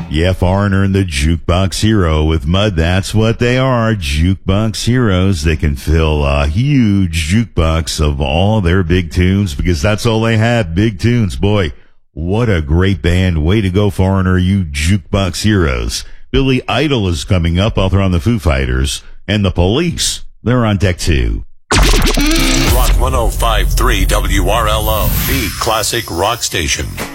Yeah, Foreigner and the Jukebox Hero with Mud. That's what they are, Jukebox Heroes. They can fill a huge jukebox of all their big tunes because that's all they have, big tunes. Boy, what a great band. Way to go, Foreigner, you Jukebox Heroes. Billy Idol is coming up. I'll throw on the Foo Fighters. And the Police, they're on deck too. Rock 105.3 WRLO, the classic rock station.